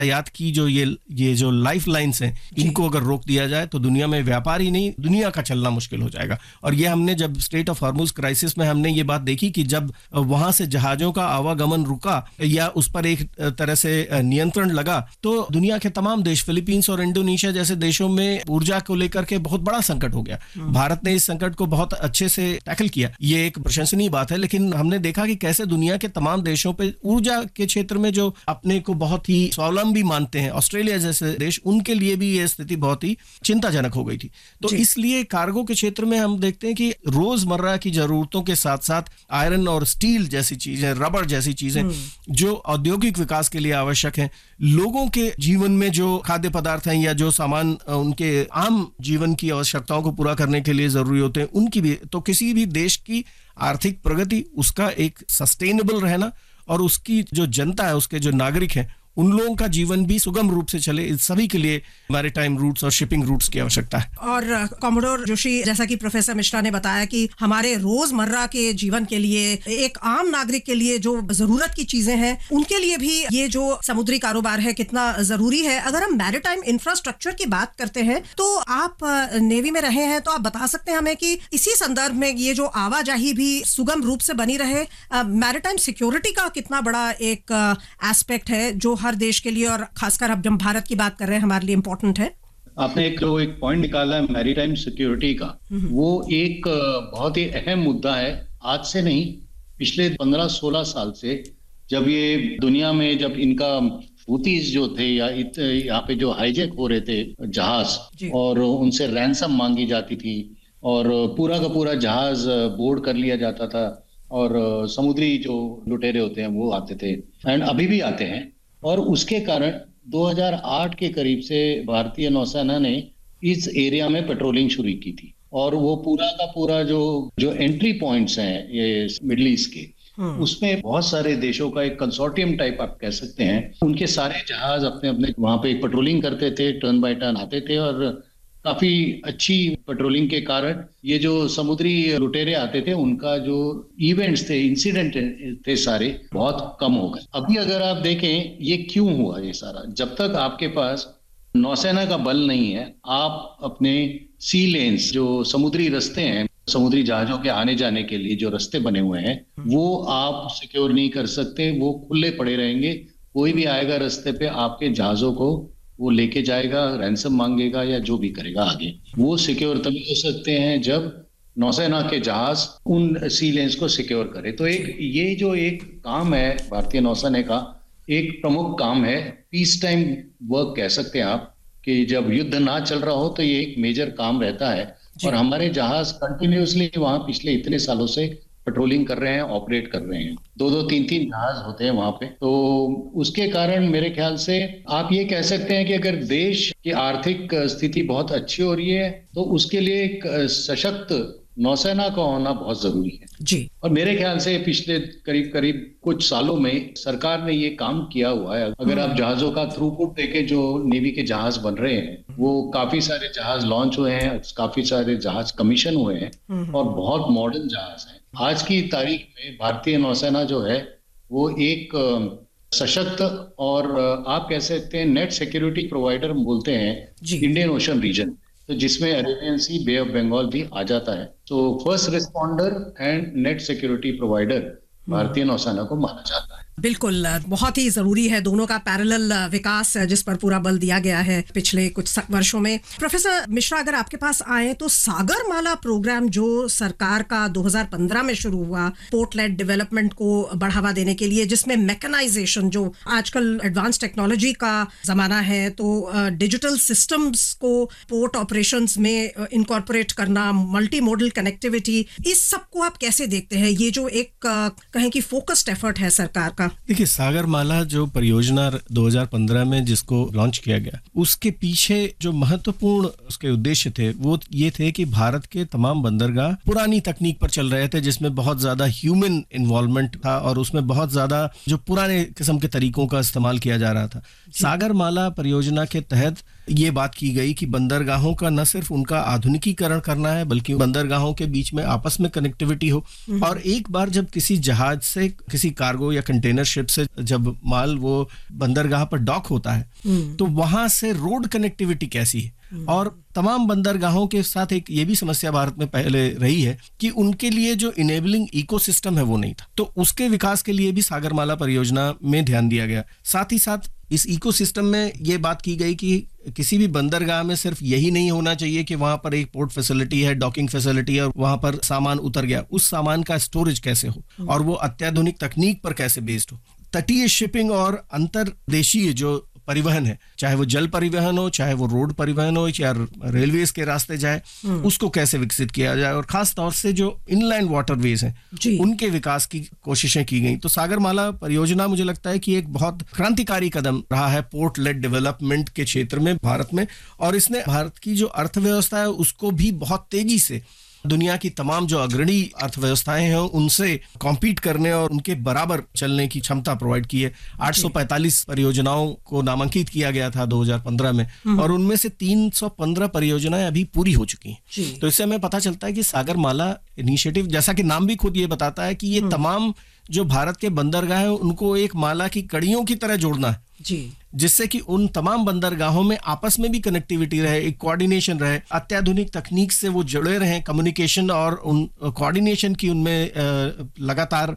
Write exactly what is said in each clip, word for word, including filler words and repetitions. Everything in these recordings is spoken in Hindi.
यातायात की जो ये ये जो लाइफ लाइन्स हैं, इनको अगर रोक दिया जाए तो दुनिया में व्यापार ही नहीं, दुनिया का चलना मुश्किल हो जाएगा। और ये हमने जब स्टेट ऑफ हॉर्मुज क्राइसिस में हमने ये बात देखी कि जब वहां से जहाजों का आवागमन रुका या उस पर एक तरह से नियंत्रण लगा, तो दुनिया के तमाम देश, फिलीपींस और इंडोनेशिया जैसे देशों में ऊर्जा को लेकर के बहुत बड़ा संकट हो गया। भारत ने इस संकट को बहुत अच्छे से टैकल किया, ये एक प्रशंसनीय बात है। लेकिन हमने देखा कि कैसे दुनिया के तमाम देशों पे ऊर्जा के क्षेत्र में जो अपने को बहुत ही स्वावलंबी मानते हैं, ऑस्ट्रेलिया जैसे देश, उनके लिए भी ये स्थिति बहुत ही चिंताजनक हो गई थी। तो इसलिए कार्गो के क्षेत्र में हम देखते हैं कि रोजमर्रा की जरूरतों के साथ साथ आयरन और स्टील जैसी चीजें, रबर जैसी चीजें जो औद्योगिक विकास के लिए आवश्यक हैं, लोगों के जीवन में जो खाद्य पदार्थ हैं या जो सामान उनके आम जीवन की आवश्यकताओं को पूरा करने के लिए जरूरी होते हैं, उनकी भी, तो किसी भी देश की आर्थिक प्रगति, उसका एक सस्टेनेबल रहना और उसकी जो जनता है, उसके जो नागरिक हैं, उन लोगों का जीवन भी सुगम रूप से चले, इस सभी के लिए मैरीटाइम रूट्स और शिपिंग रूट्स की आवश्यकता है। और कॉमोडोर जोशी, जैसा कि प्रोफेसर मिश्रा ने बताया कि हमारे रोजमर्रा के जीवन के लिए, एक आम नागरिक के लिए जो जरूरत की चीजें हैं, उनके लिए भी ये जो समुद्री कारोबार है कितना जरूरी है। अगर हम मैरीटाइम इंफ्रास्ट्रक्चर की बात करते हैं, तो आप नेवी में रहे हैं, तो आप बता सकते हैं हमें कि इसी संदर्भ में ये जो आवाजाही भी सुगम रूप से बनी रहे, मैरीटाइम सिक्योरिटी का कितना बड़ा एक एस्पेक्ट है जो हर देश के लिए, और खासकर अब जब भारत की बात कर रहे हैं, हमारे लिए इम्पोर्टेंट है। आपने एक जो एक पॉइंट निकाला है मैरीटाइम सिक्योरिटी का, वो एक बहुत ही अहम मुद्दा है। आज से नहीं, पिछले पंद्रह सोलह साल से, जब ये दुनिया में जब इनका हूतीज जो थे या यहाँ पे जो हाईजैक हो रहे थे जहाज और उनसे रैंसम मांगी जाती थी और पूरा का पूरा जहाज बोर्ड कर लिया जाता था और समुद्री जो लुटेरे होते हैं वो आते थे, एंड अभी भी आते हैं। और उसके कारण दो हज़ार आठ के करीब से भारतीय नौसेना ने इस एरिया में पेट्रोलिंग शुरू की थी और वो पूरा का पूरा जो जो एंट्री पॉइंट्स हैं ये मिडिल ईस्ट के, उसमें बहुत सारे देशों का एक कंसोर्टियम टाइप आप कह सकते हैं, उनके सारे जहाज अपने अपने वहां पे पेट्रोलिंग करते थे, टर्न बाय टर्न आते थे और काफी अच्छी पेट्रोलिंग के कारण ये जो समुद्री लुटेरे आते थे, उनका जो इवेंट्स थे, इंसिडेंट थे, सारे बहुत कम हो गए। अभी अगर आप देखें ये क्यों हुआ ये सारा, जब तक आपके पास नौसेना का बल नहीं है, आप अपने सी लेन्स, जो समुद्री रास्ते हैं, समुद्री जहाजों के आने जाने के लिए जो रास्ते बने हुए हैं, वो आप सिक्योर नहीं कर सकते, वो खुले पड़े रहेंगे। कोई भी आएगा रास्ते पे, आपके जहाजों को वो लेके जाएगा, रैंसम मांगेगा या जो भी करेगा आगे। वो सिक्योर तभी हो सकते हैं जब नौसेना के जहाज उन सी लेन्स को सिक्योर करे। तो एक ये जो एक काम है भारतीय नौसेना का, एक प्रमुख काम है, पीस टाइम वर्क कह सकते हैं आप, कि जब युद्ध ना चल रहा हो तो ये एक मेजर काम रहता है। और हमारे जहाज कंटिन्यूअसली वहां पिछले इतने सालों से पेट्रोलिंग कर रहे हैं, ऑपरेट कर रहे हैं, दो दो तीन तीन जहाज होते हैं वहां पे। तो उसके कारण मेरे ख्याल से आप ये कह सकते हैं कि अगर देश की आर्थिक स्थिति बहुत अच्छी हो रही है तो उसके लिए एक सशक्त नौसेना का होना बहुत जरूरी है जी। और मेरे ख्याल से पिछले करीब करीब कुछ सालों में सरकार ने ये काम किया हुआ है। अगर आप जहाजों का थ्रूपुट देखें, जो नेवी के जहाज बन रहे हैं, वो काफी सारे जहाज लॉन्च हुए हैं, काफी सारे जहाज कमीशन हुए हैं और बहुत मॉडर्न जहाज हैं। आज की तारीख में भारतीय नौसेना जो है वो एक सशक्त और आप कह सकते हैं नेट सिक्योरिटी प्रोवाइडर बोलते हैं इंडियन ओशन रीजन, तो जिसमें Arabian C, bay of Bengal भी आ जाता है। तो first responder and net security provider भारतीय नौसेना को माना जाता है। बिल्कुल, बहुत ही जरूरी है दोनों का पैरेलल विकास, जिस पर पूरा बल दिया गया है पिछले कुछ वर्षों में। प्रोफेसर मिश्रा, अगर आपके पास आए तो सागरमाला प्रोग्राम जो सरकार का दो हज़ार पंद्रह में शुरू हुआ, पोर्ट लेड डेवलपमेंट को बढ़ावा देने के लिए, जिसमें मैकेनाइजेशन, जो आजकल एडवांस टेक्नोलॉजी का जमाना है, तो डिजिटल सिस्टम्स को पोर्ट ऑपरेशंस में इनकॉर्पोरेट करना, मल्टी मॉडल कनेक्टिविटी, इस सब को आप कैसे देखते हैं? ये जो एक कहें कि फोकस्ड एफर्ट है सरकार का। देखिए, सागरमाला जो परियोजना दो हज़ार पंद्रह में जिसको लॉन्च किया गया, उसके पीछे जो महत्वपूर्ण उसके उद्देश्य थे वो ये थे कि भारत के तमाम बंदरगाह पुरानी तकनीक पर चल रहे थे, जिसमें बहुत ज्यादा ह्यूमन इन्वॉल्वमेंट था और उसमें बहुत ज्यादा जो पुराने किस्म के तरीकों का इस्तेमाल किया जा रहा था। सागरमाला परियोजना के तहत ये बात की गई कि बंदरगाहों का न सिर्फ उनका आधुनिकीकरण करना है बल्कि बंदरगाहों के बीच में आपस में कनेक्टिविटी हो। और एक बार जब किसी जहाज से, किसी कार्गो या कंटेनर शिप से जब माल वो बंदरगाह पर डॉक होता है तो वहां से रोड कनेक्टिविटी कैसी है। और तमाम बंदरगाहों के साथ एक ये भी समस्या भारत में पहले रही है कि उनके लिए जो इनेबलिंग इकोसिस्टम है वो नहीं था, तो उसके विकास के लिए भी सागरमाला परियोजना में ध्यान दिया गया। साथ ही साथ इस इकोसिस्टम में ये बात की गई कि किसी भी बंदरगाह में सिर्फ यही नहीं होना चाहिए कि वहां पर एक पोर्ट फैसिलिटी है, डॉकिंग फैसिलिटी है और वहां पर सामान उतर गया, उस सामान का स्टोरेज कैसे हो और वो अत्याधुनिक तकनीक पर कैसे बेस्ड हो। तटीय शिपिंग और अंतरदेशीय जो परिवहन है, चाहे वो जल परिवहन हो, चाहे वो रोड परिवहन हो, या रेलवेज के रास्ते जाए, उसको कैसे विकसित किया जाए। और खास तौर से जो इनलैंड वाटरवेज हैं उनके विकास की कोशिशें की गई। तो सागरमाला परियोजना मुझे लगता है कि एक बहुत क्रांतिकारी कदम रहा है पोर्ट लेड डेवलपमेंट के क्षेत्र में भारत में, और इसने भारत की जो अर्थव्यवस्था है उसको भी बहुत तेजी से दुनिया की तमाम जो अग्रणी अर्थव्यवस्थाएं हैं उनसे कॉम्पीट करने और उनके बराबर चलने की क्षमता प्रोवाइड की है। आठ सौ पैंतालीस परियोजनाओं को नामांकित किया गया था दो हज़ार पंद्रह में और उनमें से तीन सौ पंद्रह परियोजनाएं अभी पूरी हो चुकी हैं। तो इससे हमें पता चलता है कि सागरमाला इनिशिएटिव, जैसा कि नाम भी खुद ये बताता है कि ये तमाम जो भारत के बंदरगाह हैं उनको एक माला की कड़ियों की तरह जोड़ना है जी, जिससे कि उन तमाम बंदरगाहों में आपस में भी कनेक्टिविटी रहे, एक कोऑर्डिनेशन रहे, अत्याधुनिक तकनीक से वो जुड़े रहें, कम्युनिकेशन और उन कोऑर्डिनेशन की उनमें लगातार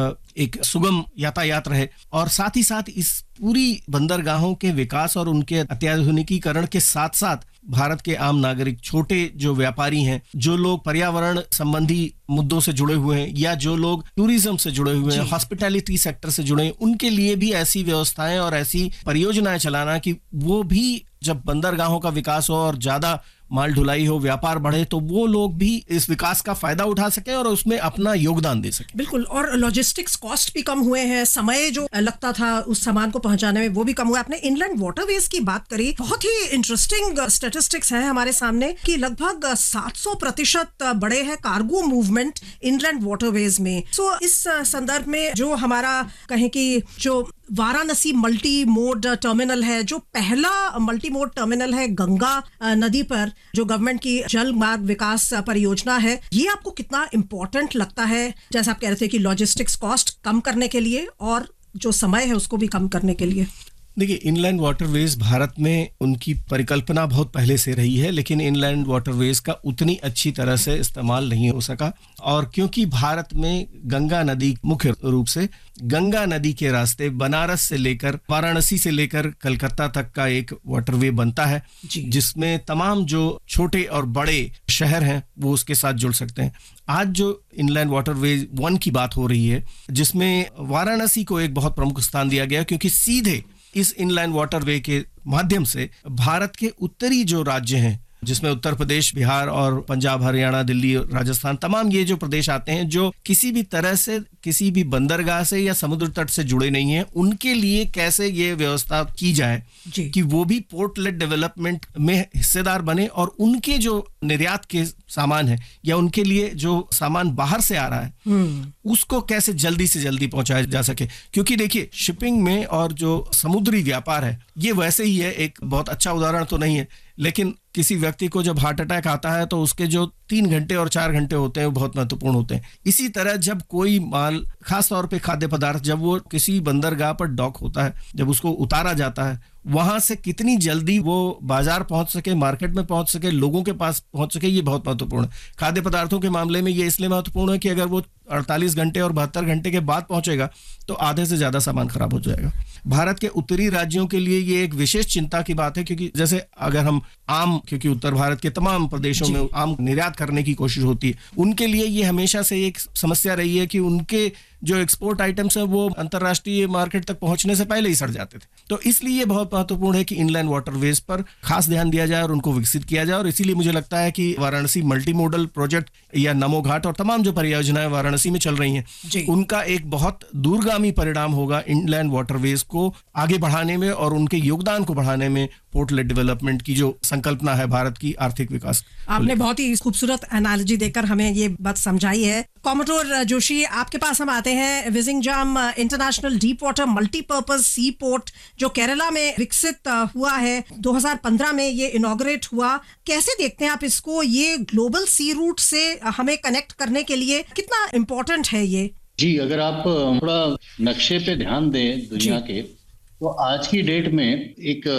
एक सुगम यातायात रहे। और साथ ही साथ इस पूरी बंदरगाहों के विकास और उनके अत्याधुनिकीकरण के साथ साथ भारत के आम नागरिक, छोटे जो व्यापारी हैं, जो लोग पर्यावरण संबंधी मुद्दों से जुड़े हुए हैं या जो लोग टूरिज्म से जुड़े हुए हैं, हॉस्पिटैलिटी सेक्टर से जुड़े हैं, उनके लिए भी ऐसी व्यवस्थाएं और ऐसी परियोजनाएं चलाना कि वो भी जब बंदरगाहों का विकास हो और ज्यादा माल ढुलाई हो, व्यापार बढ़े, तो वो लोग भी इस विकास का फायदा उठा सके और उसमें अपना योगदान दे सके। बिल्कुल, और लॉजिस्टिक्स कॉस्ट भी कम हुए हैं, समय जो लगता था उस सामान को पहुंचाने में वो भी कम हुआ। आपने इनलैंड वाटरवेज की बात करी, बहुत ही इंटरेस्टिंग स्टैटिस्टिक्स है हमारे सामने कि लगभग सात सौ प्रतिशत बढ़े हैं कार्गो मूवमेंट इनलैंड वाटरवेज में। सो इस संदर्भ में जो हमारा कहें कि जो वाराणसी मल्टी मोड टर्मिनल है, जो पहला मल्टी मोड टर्मिनल है गंगा नदी पर, जो गवर्नमेंट की जल मार्ग विकास परियोजना है, ये आपको कितना इम्पोर्टेंट लगता है? जैसा आप कह रहे थे कि लॉजिस्टिक्स कॉस्ट कम करने के लिए और जो समय है उसको भी कम करने के लिए। देखिए, इनलैंड वाटरवेज भारत में उनकी परिकल्पना बहुत पहले से रही है, लेकिन इनलैंड वाटरवेज का उतनी अच्छी तरह से इस्तेमाल नहीं हो सका। और क्योंकि भारत में गंगा नदी मुख्य रूप से गंगा नदी के रास्ते बनारस से लेकर वाराणसी से लेकर कलकत्ता तक का एक वाटरवे बनता है, जिसमें तमाम जो छोटे और बड़े शहर हैं वो उसके साथ जुड़ सकते हैं। आज जो इनलैंड वाटरवे वन की बात हो रही है, जिसमें वाराणसी को एक बहुत प्रमुख स्थान दिया गया, क्योंकि सीधे इस इनलैंड वाटरवे के माध्यम से भारत के उत्तरी जो राज्य हैं, जिसमें उत्तर प्रदेश, बिहार और पंजाब, हरियाणा, दिल्ली, राजस्थान, तमाम ये जो प्रदेश आते हैं जो किसी भी तरह से किसी भी बंदरगाह से या समुद्र तट से जुड़े नहीं हैं, उनके लिए कैसे ये व्यवस्था की जाए कि वो भी पोर्ट लेड डेवलपमेंट में हिस्सेदार बने और उनके जो निर्यात के सामान है या उनके लिए जो सामान बाहर से आ रहा है उसको कैसे जल्दी से जल्दी पहुंचाया जा सके। क्योंकि देखिए, शिपिंग में और जो समुद्री व्यापार है ये वैसे ही है, एक बहुत अच्छा उदाहरण तो नहीं है, लेकिन किसी व्यक्ति को जब हार्ट अटैक आता है तो उसके जो तीन घंटे और चार घंटे होते हैं वो बहुत महत्वपूर्ण होते हैं। इसी तरह जब कोई माल, खास तौर पे खाद्य पदार्थ, जब वो किसी बंदरगाह पर डॉक होता है, जब उसको उतारा जाता है, वहां से कितनी जल्दी वो बाजार पहुंच सके, मार्केट में पहुंच सके, लोगों के पास पहुंच सके, ये बहुत महत्वपूर्ण है। खाद्य पदार्थों के मामले में ये इसलिए महत्वपूर्ण है कि अगर वो अड़तालीस घंटे और बहत्तर घंटे के बाद पहुंचेगा तो आधे से ज्यादा सामान खराब हो जाएगा। भारत के उत्तरी राज्यों के लिए ये एक विशेष चिंता की बात है, क्योंकि जैसे अगर हम आम, क्योंकि उत्तर भारत के तमाम प्रदेशों में आम निर्यात करने की कोशिश होती है, उनके लिए ये हमेशा से एक समस्या रही है कि उनके जो एक्सपोर्ट आइटम्स हैं वो अंतर्राष्ट्रीय मार्केट तक पहुंचने से पहले ही सड़ जाते थे। तो इसलिए ये बहुत महत्वपूर्ण है कि इनलैंड वाटरवेज पर खास ध्यान दिया जाए और उनको विकसित किया जाए। और इसीलिए मुझे लगता है कि वाराणसी मल्टी मोडल प्रोजेक्ट या नमो घाट और तमाम जो परियोजनाएं वाराणसी में चल रही हैं, उनका एक बहुत दूरगामी परिणाम होगा इनलैंड वाटरवेज को आगे बढ़ाने में और उनके योगदान को बढ़ाने में। पोर्ट लेड डेवलपमेंट की जो संकल्पना है भारत की आर्थिक विकास, आपने बहुत ही खूबसूरत एनालॉजी देकर हमें ये बात समझाई है। कॉमोडोर जोशी, आपके पास हम आते करते हैं विजिंगजाम इंटरनेशनल डीप वाटर मल्टीपर्पज सी पोर्ट जो केरला में विकसित हुआ है, दो हज़ार पंद्रह में ये इनॉग्रेट हुआ। कैसे देखते हैं आप इसको? ये ग्लोबल सी रूट से हमें कनेक्ट करने के लिए कितना इम्पोर्टेंट है ये? जी, अगर आप थोड़ा नक्शे पे ध्यान दें दुनिया के, तो आज की डेट में एक